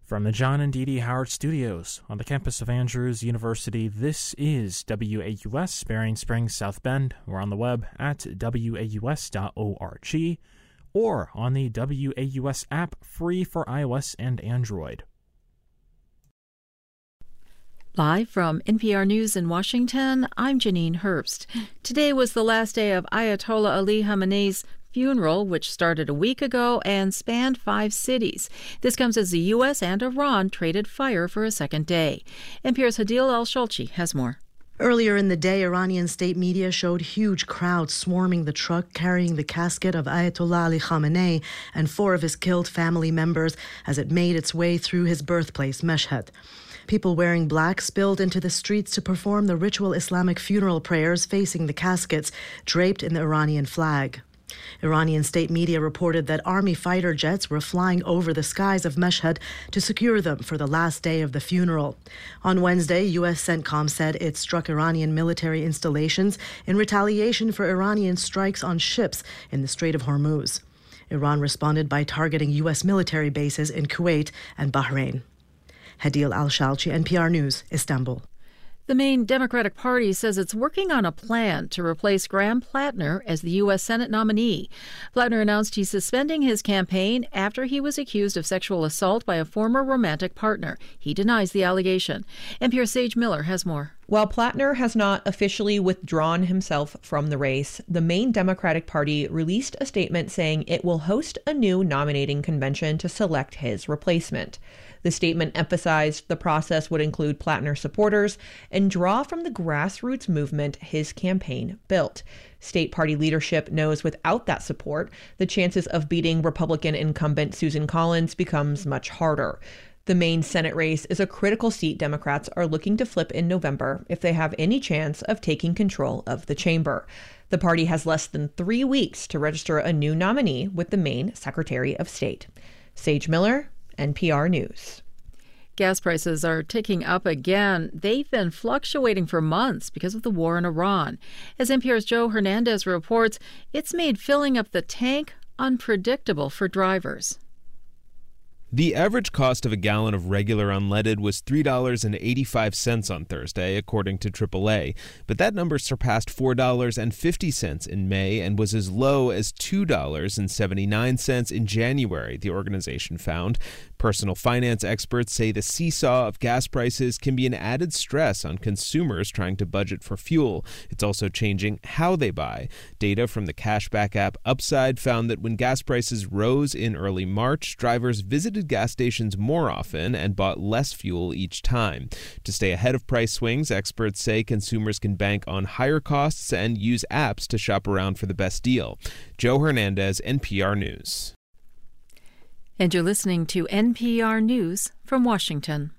From the John and Dee Dee Howard Studios on the campus of Andrews University, this is WAUS, Berrien Springs, South Bend. We're on the web at waus.org or on the WAUS app, free for iOS and Android. Live from NPR News in Washington, I'm Janine Herbst. Today was the last day of Ayatollah Ali Khamenei's funeral, which started a week ago and spanned 5 cities. This comes as the U.S. and Iran traded fire for a second day. NPR's Hadil Al-Shalchi has more. Earlier in the day, Iranian state media showed huge crowds swarming the truck carrying the casket of Ayatollah Ali Khamenei and 4 of his killed family members as it made its way through his birthplace, Mashhad. People wearing black spilled into the streets to perform the ritual Islamic funeral prayers facing the caskets draped in the Iranian flag. Iranian state media reported that army fighter jets were flying over the skies of Mashhad to secure them for the last day of the funeral. On Wednesday, U.S. CENTCOM said it struck Iranian military installations in retaliation for Iranian strikes on ships in the Strait of Hormuz. Iran responded by targeting U.S. military bases in Kuwait and Bahrain. Hadil Al-Shalchi, NPR News, Istanbul. The main Democratic Party says it's working on a plan to replace Graham Plattner as the U.S. Senate nominee. Plattner announced he's suspending his campaign after he was accused of sexual assault by a former romantic partner. He denies the allegation. NPR's Sage Miller has more. While Plattner has not officially withdrawn himself from the race, the main Democratic Party released a statement saying it will host a new nominating convention to select his replacement. The statement emphasized the process would include Plattner supporters and draw from the grassroots movement his campaign built. State party leadership knows without that support, the chances of beating Republican incumbent Susan Collins becomes much harder. The main Senate race is a critical seat Democrats are looking to flip in November if they have any chance of taking control of the chamber. The party has less than 3 weeks to register a new nominee with the Maine Secretary of State. Sage Miller, NPR News. Gas prices are ticking up again. They've been fluctuating for months because of the war in Iran. As NPR's Joe Hernandez reports, it's made filling up the tank unpredictable for drivers. The average cost of a gallon of regular unleaded was $3.85 on Thursday, according to AAA. But that number surpassed $4.50 in May and was as low as $2.79 in January, the organization found. Personal finance experts say the seesaw of gas prices can be an added stress on consumers trying to budget for fuel. It's also changing how they buy. Data from the cashback app Upside found that when gas prices rose in early March, drivers visited gas stations more often and bought less fuel each time. To stay ahead of price swings, experts say consumers can bank on higher costs and use apps to shop around for the best deal. Joe Hernandez, NPR News. And you're listening to NPR News from Washington.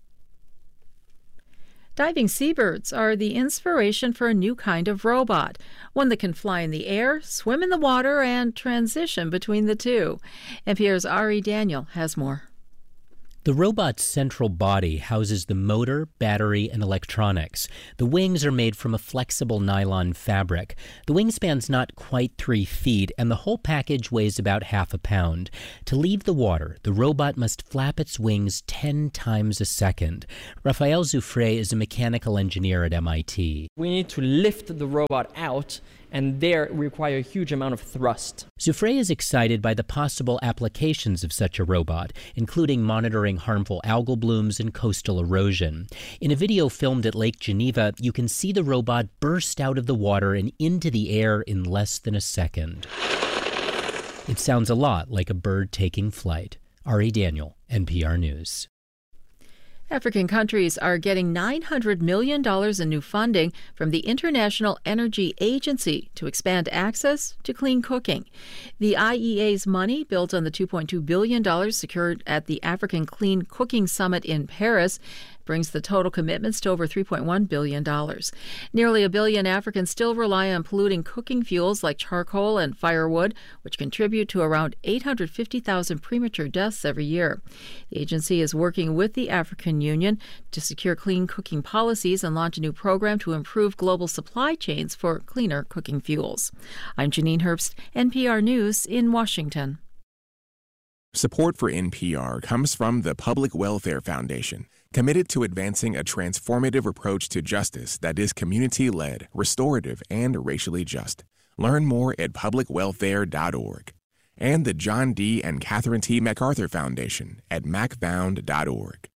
Diving seabirds are the inspiration for a new kind of robot, one that can fly in the air, swim in the water, and transition between the two. NPR's Ari Daniel has more. The robot's central body houses the motor, battery, and electronics. The wings are made from a flexible nylon fabric. The wingspan's not quite 3 feet, and the whole package weighs about half a pound. To leave the water, the robot must flap its wings 10 times a second. Raphael Zoufré is a mechanical engineer at MIT. We need to lift the robot out, and there require a huge amount of thrust. Zoufré is excited by the possible applications of such a robot, including monitoring harmful algal blooms and coastal erosion. In a video filmed at Lake Geneva, you can see the robot burst out of the water and into the air in less than a second. It sounds a lot like a bird taking flight. Ari Daniel, NPR News. African countries are getting $900 million in new funding from the International Energy Agency to expand access to clean cooking. The IEA's money, built on the $2.2 billion secured at the African Clean Cooking Summit in Paris, brings the total commitments to over $3.1 billion. Nearly 1 billion Africans still rely on polluting cooking fuels like charcoal and firewood, which contribute to around 850,000 premature deaths every year. The agency is working with the African Union to secure clean cooking policies and launch a new program to improve global supply chains for cleaner cooking fuels. I'm Janine Herbst, NPR News in Washington. Support for NPR comes from the Public Welfare Foundation, committed to advancing a transformative approach to justice that is community-led, restorative, and racially just. Learn more at publicwelfare.org. And the John D. and Catherine T. MacArthur Foundation at macfound.org.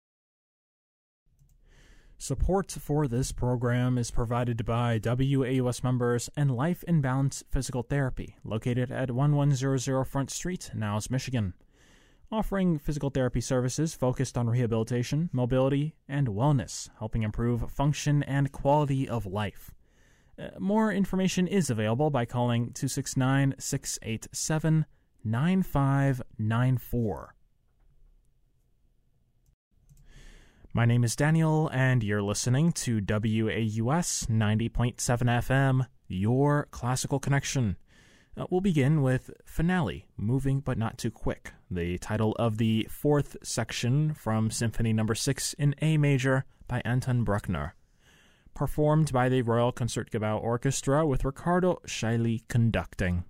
Support for this program is provided by WAUS members and Life in Balance Physical Therapy, located at 1100 Front Street, Niles, Michigan, offering physical therapy services focused on rehabilitation, mobility, and wellness, helping improve function and quality of life. More information is available by calling 269-687-9594. My name is Daniel, and you're listening to WAUS 90.7 FM, your classical connection. We'll begin with Finale, Moving But Not Too Quick, the title of the fourth section from Symphony No. 6 in A major by Anton Bruckner, performed by the Royal Concertgebouw Orchestra with Riccardo Chailly conducting.